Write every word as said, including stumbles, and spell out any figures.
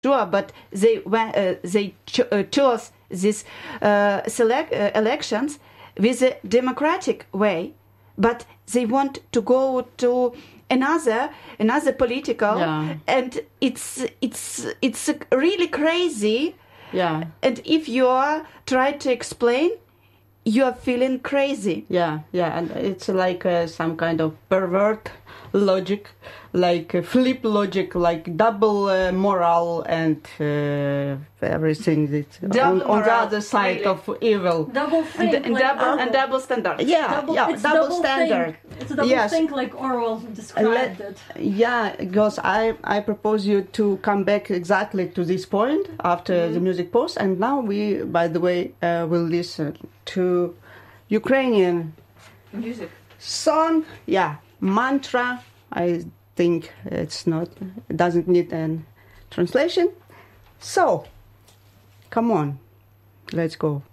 sure, but they uh, they cho- uh, chose these uh, select uh, elections with a democratic way, but they want to go to another another political, yeah. and it's it's it's really crazy. Yeah. And if you are trying to explain, you are feeling crazy. Yeah, yeah, and it's like uh, some kind of pervert logic, like uh, flip logic, like double uh, moral and uh, everything that's on, on the other side really. of evil. Double think, And, and, like double, Orwell. and double standard. Yeah, Double, yeah, it's double, double standard. Think. It's a double Yes. think, like Orwell described Let- it. Yeah, because I, I propose you to come back exactly to this point after Mm-hmm. the music pause. And now we, by the way, uh, will listen to Ukrainian Music. song. Yeah, mantra. I think it's not, it doesn't need a translation. So, come on, let's go.